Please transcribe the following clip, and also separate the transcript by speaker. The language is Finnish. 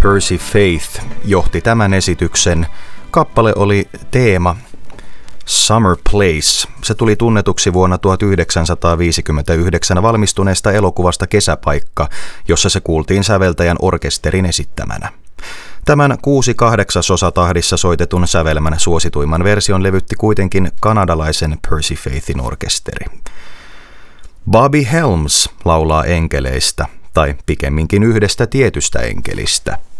Speaker 1: Percy Faith johti tämän esityksen. Kappale oli teema Summer Place. Se tuli tunnetuksi vuonna 1959 valmistuneesta elokuvasta Kesäpaikka, jossa se kuultiin säveltäjän orkesterin esittämänä. Tämän 6/8 tahdissa soitetun sävelmän suosituimman version levytti kuitenkin kanadalaisen Percy Faithin orkesteri. Bobby Helms laulaa enkeleistä, tai pikemminkin yhdestä tietystä enkelistä.